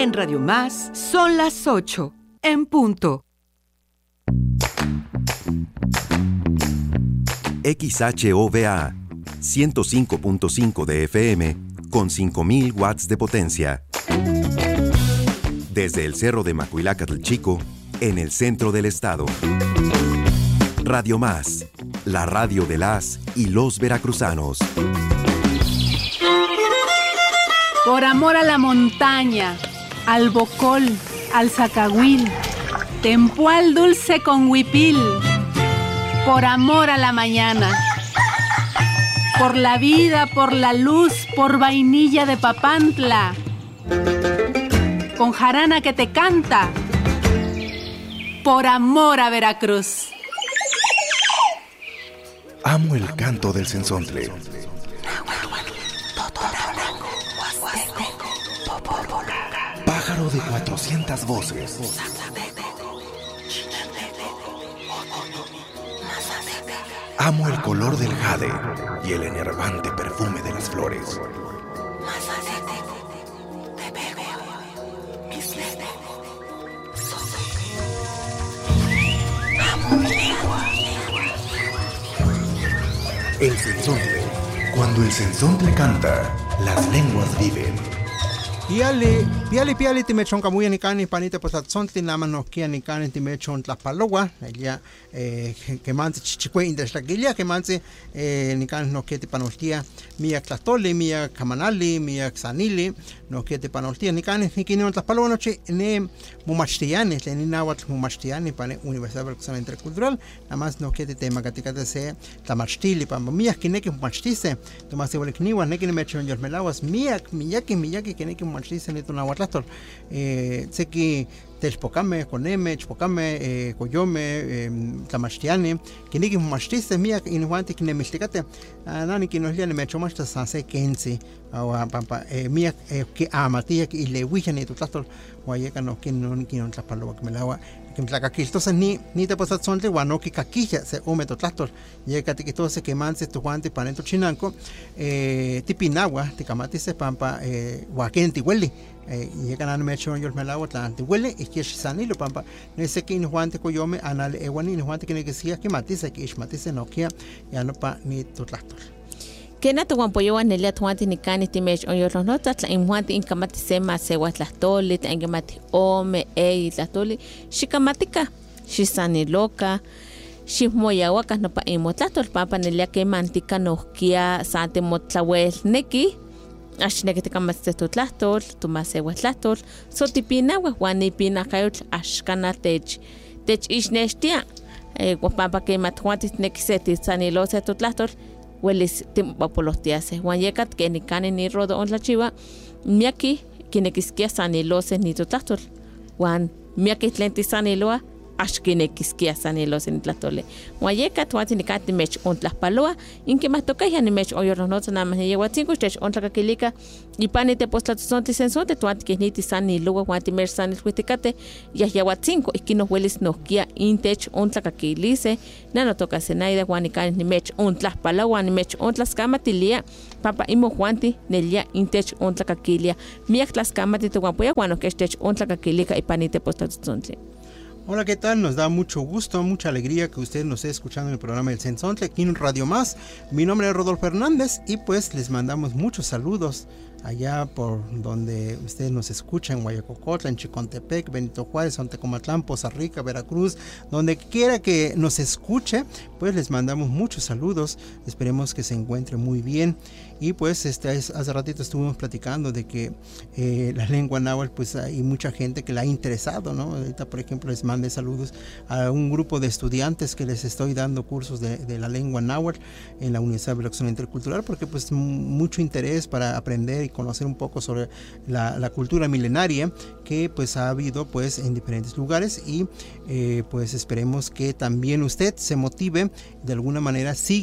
En Radio Más son las 8, en punto. XHOVA 105.5 de FM con 5,000 watts de potencia. Desde el Cerro de Macuilacatl Chico, en el centro del estado. Radio Más, la radio de las y los veracruzanos. Por amor a la montaña, al bocol, al zacahuil, tempual dulce con huipil. Por amor a la mañana, por la vida, por la luz, por vainilla de Papantla, con jarana que te canta, por amor a Veracruz. Amo el canto del cenzontle. Pájaro de 400 voces. Amo el color del jade y el enervante perfume de las flores. El cenzontle. Cuando el cenzontle canta, las lenguas viven. Piali timechonka muy anicani panita posatzonti nama no kia anicani timechon tlapalowa ella que manzi chichikwe indeshlagilia que manzi nicani no kia tipanoltia mia tlatoli mia kamanali mia xanili no kia tipanoltia nicani nikini on tlapalowa noche ne mumachtiani le nawat mumachtiani pane Universidad Veracruzana Intercultural nada más no kia temagaticate se tamachtili pamba mia kineki mumachtise tomase volekniwa neki mechon yormelawas mia miyaki kineki machtis en Nahuatl, sé que telpocame, coneme, chpocame, coyome, tlamachtiani, que ni que machtis mía y no guante que ne mesticate, nani que nos liane me chomasta sanse kensi, o pampa mía que amatia que le wijan y tu tlastor, guayeca no que no tlapalo que me la agua. Que me tlaca entonces ni te pasas sonte guano que caquilla se húmedo tlastor llega que todo se quemanse tu guante panento chinanco tipinagua te camati se pampa guaquenti huele llegan a me chon yo me lavo tanto huele y que sanilo pampa no sé que ni guante coyome anal ewani ni guante que ne que sea que matise que es matise no que ya no pa ni tu tlastor Kena tu guampoyo anelia tuanti ni cani timech on yorlo nota tla imhuanti inkamati sema se watlastoli tla inkamati ome tlatoli shikamatika shisani loka shimoyawaka no pa imotlatol papa nelia que mantika nohkia sante motlawel neki ashneke tikamati tutlastol tumase watlastol so tipina wani pina kayot ashkana tech ishneshtia papa que matuanti nekiseti sanilo se tutlastol hueles timpapolostiase huanyekat que ni cane ni rodo on la chiva miaki kinekiskia sanilose ni totatol huan miaki tlenti saniloa ashkinekiskia sanilose ni tlatole huanyekat huan ni kati mech on tlaspaloa inke más toca ya ni mech oyor no nada más llegó a 5 tech on tlakakilika y pane te postlatzonti sensonte tuanti que ni tisaniloa huan ti mer sanilhuitikate ya llegó a 5 y que no hueles nokia intech on tlakakilise no toca senaida huan ni kani ni mech on tlaspaloa ni mech on tlaskamatilia papa imo huanti nelia intech on tlakakilia miak tlaskamati te guampoya huan que tech on tlakakilika y pane te postlatzonti. Hola, ¿qué tal? Nos da mucho gusto, mucha alegría que usted nos esté escuchando en el programa del Cenzontle aquí en Radio Más. Mi nombre es Rodolfo Hernández y pues les mandamos muchos saludos allá por donde ustedes nos escuchan, en Guayacocotla, en Chicontepec, Benito Juárez, Sontecomatlán, Poza Rica, Veracruz, donde quiera que nos escuche, pues les mandamos muchos saludos, esperemos que se encuentre muy bien. Y pues hace ratito estuvimos platicando de que la lengua náhuatl, pues hay mucha gente que la ha interesado, ¿no? Ahorita, por ejemplo, les mandé saludos a un grupo de estudiantes que les estoy dando cursos de la lengua náhuatl en la Universidad Veracruzana Intercultural, porque pues mucho interés para aprender y conocer un poco sobre la cultura milenaria que pues ha habido pues en diferentes lugares y pues esperemos que también usted se motive de alguna manera, siga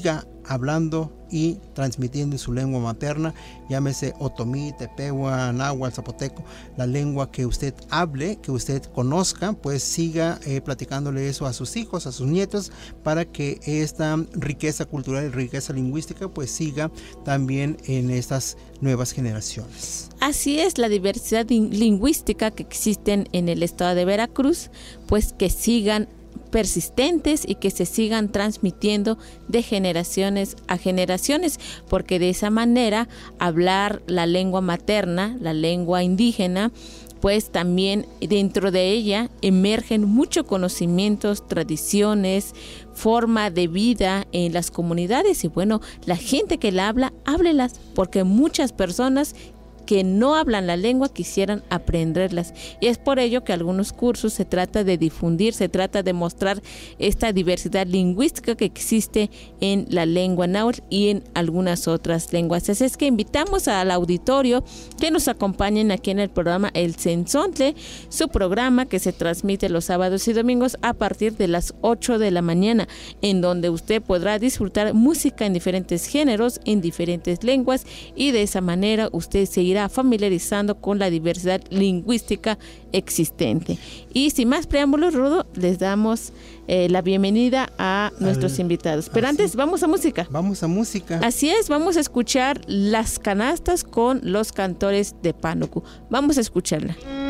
hablando y transmitiendo en su lengua materna, llámese otomí, tepehuá, náhuatl, zapoteco, la lengua que usted hable, que usted conozca, pues siga platicándole eso a sus hijos, a sus nietos, para que esta riqueza cultural y riqueza lingüística pues siga también en estas nuevas generaciones. Así es, la diversidad lingüística que existen en el estado de Veracruz, pues que sigan persistentes y que se sigan transmitiendo de generaciones a generaciones, porque de esa manera hablar la lengua materna, la lengua indígena, pues también dentro de ella emergen muchos conocimientos, tradiciones, forma de vida en las comunidades, y bueno, la gente que la habla, háblelas, porque muchas personas que no hablan la lengua quisieran aprenderlas, y es por ello que algunos cursos se trata de difundir, se trata de mostrar esta diversidad lingüística que existe en la lengua náhuatl y en algunas otras lenguas. Así es que invitamos al auditorio que nos acompañen aquí en el programa El Tzentzontle, su programa que se transmite los sábados y domingos a partir de las 8 de la mañana, en donde usted podrá disfrutar música en diferentes géneros, en diferentes lenguas, y de esa manera usted se irá familiarizando con la diversidad lingüística existente. Y sin más preámbulos, Rudo, les damos la bienvenida a nuestros invitados. Pero antes, vamos a música. Vamos a música. Así es, vamos a escuchar Las Canastas con los Cantores de Pánuco. Vamos a escucharla.